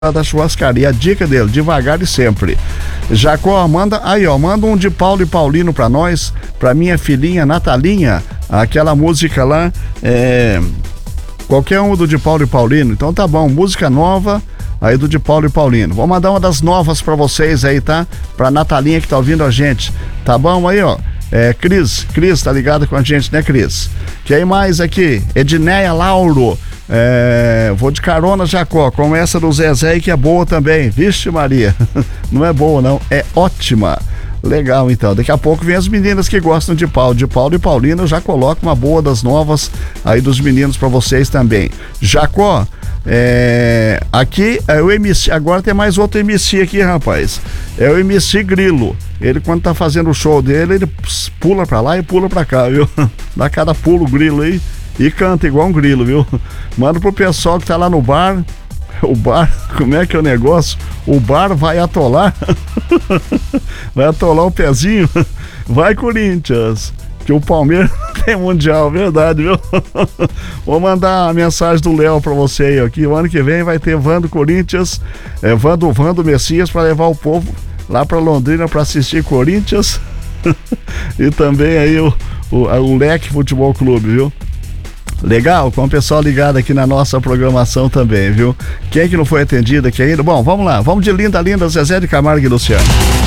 da churrascaria, a dica dele, devagar e sempre. Jacó, manda um de Paulo e Paulino pra nós, pra minha filhinha Natalinha, aquela música lá, qualquer um do de Paulo e Paulino. Então tá bom, música nova aí do de Paulo e Paulino. Vou mandar uma das novas pra vocês aí, tá? Pra Natalinha que tá ouvindo a gente, tá bom aí, ó? Cris, tá ligado com a gente, né, Cris? Quem mais aqui? Edneia Lauro. Vou de carona, Jacó, com essa do Zezé, que é boa também. Vixe Maria, não é boa não, é ótima. Legal, então, daqui a pouco vem as meninas que gostam de Paulo e Paulino. Eu já coloco uma boa das novas aí dos meninos pra vocês também. Jacó, aqui é o MC, agora tem mais outro MC aqui, rapaz. É o MC Grilo. Ele, quando tá fazendo o show dele, ele pula pra lá e pula pra cá, viu? Dá cada pulo Grilo aí e canta igual um grilo, viu? Manda pro pessoal que tá lá no bar. O bar, como é que é o negócio? O bar vai atolar. Vai atolar o pezinho. Vai, Corinthians, que o Palmeiras tem mundial, verdade, viu? Vou mandar a mensagem do Léo pra você aí, aqui. O ano que vem vai ter Van do Corinthians, Van do Messias, pra levar o povo lá pra Londrina pra assistir Corinthians. E também aí o Leque Futebol Clube, viu? Legal, com o pessoal ligado aqui na nossa programação também, viu? Quem é que não foi atendido aqui ainda? Bom, vamos lá, vamos de Linda, Zezé de Camargo e Luciano.